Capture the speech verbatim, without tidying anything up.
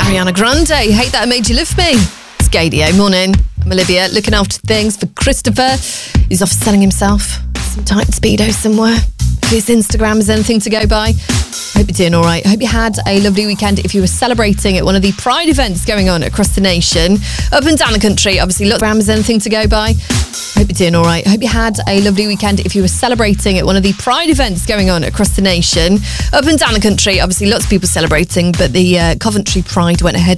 Ariana Grande, Hate That I Made You Love Me. It's Gadio. Morning. I'm Olivia, looking after things for Christopher. He's off selling himself some tight Speedo somewhere. If his Instagram is anything to go by. I hope you're doing all right. I hope you had a lovely weekend if you were celebrating at one of the Pride events going on across the nation. Up and down the country, obviously, look, Instagram is anything to go by. I hope you're doing all right. I hope you had a lovely weekend if you were celebrating at one of the Pride events going on across the nation. Up and down the country, obviously lots of people celebrating, but the uh, Coventry Pride went ahead